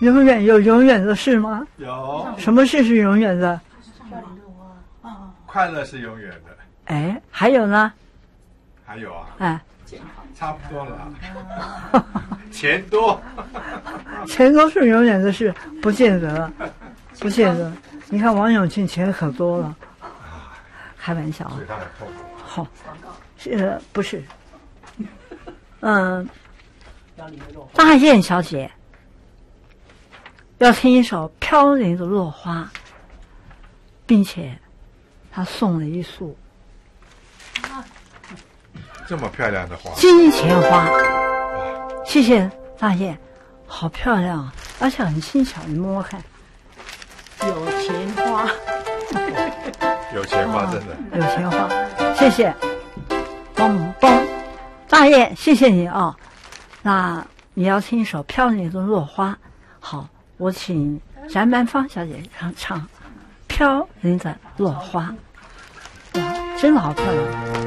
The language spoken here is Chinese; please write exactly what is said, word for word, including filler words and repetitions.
永远有永远的事吗？ 有。 什么事是永远的？ 快乐是永远的。 哎，还有呢？ 还有啊。 哎， 差不多了。钱多。 钱多是永远的事，不见得，不见得。你看王永庆钱可多了，开玩笑啊。好，是不是？嗯，大雁小姐要听一首飘零的落花，并且她送了一束这么漂亮的花， 金钱花。谢谢大雁，好漂亮啊，而且很轻巧，你摸摸看，有钱花。 有钱花真的、 哦、有钱花，谢谢，嘣嘣，大雁，谢谢你啊。那你要听一首飘零的落花，好，我请翟曼芳小姐唱唱飘零的落花。哇，真的好漂亮。